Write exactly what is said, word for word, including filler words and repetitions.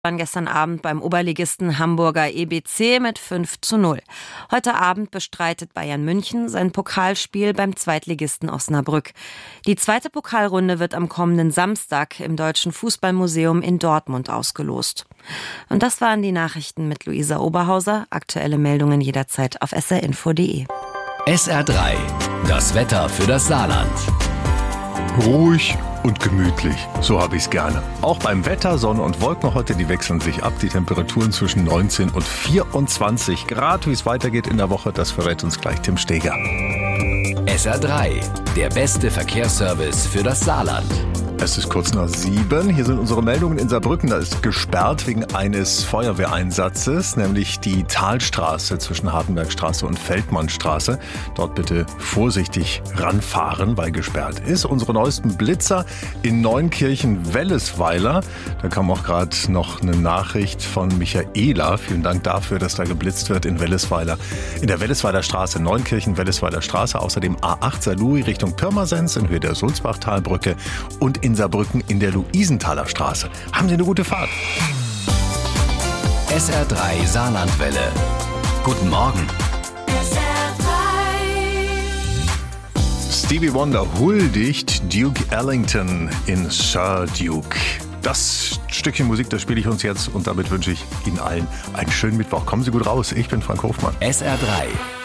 Waren gestern Abend beim Oberligisten Hamburger E B C mit fünf zu null. Heute Abend bestreitet Bayern München sein Pokalspiel beim Zweitligisten Osnabrück. Die zweite Pokalrunde wird am kommenden Samstag im Deutschen Fußballmuseum in Dortmund ausgelost. Und das waren die Nachrichten mit Luisa Oberhauser. Aktuelle Meldungen jederzeit auf s r info punkt d e. S R drei, das Wetter für das Saarland. Ruhig und gemütlich, so habe ich es gerne. Auch beim Wetter, Sonne und Wolken heute, die wechseln sich ab. Die Temperaturen zwischen neunzehn und vierundzwanzig Grad. Wie es weitergeht in der Woche, das verrät uns gleich Tim Steger. S R drei, der beste Verkehrsservice für das Saarland. Es ist kurz nach sieben. Hier sind unsere Meldungen in Saarbrücken. Da ist gesperrt wegen eines Feuerwehreinsatzes, nämlich die Talstraße zwischen Hardenbergstraße und Feldmannstraße. Dort bitte vorsichtig ranfahren, weil gesperrt ist. Unsere neuesten Blitzer in Neunkirchen-Wellesweiler. Da kam auch gerade noch eine Nachricht von Michaela. Vielen Dank dafür, dass da geblitzt wird in Wellesweiler. In der Wellesweiler Straße, Neunkirchen-Wellesweiler Straße. Außerdem A acht Saarlouis Richtung Pirmasens in Höhe der Sulzbachtalbrücke und in Saarbrücken in der Luisenthaler Straße. Haben Sie eine gute Fahrt. S R drei Saarlandwelle. Guten Morgen. S R drei. Stevie Wonder huldigt Duke Ellington in Sir Duke. Das Stückchen Musik, das spiele ich uns jetzt und damit wünsche ich Ihnen allen einen schönen Mittwoch. Kommen Sie gut raus. Ich bin Frank Hofmann. S R drei.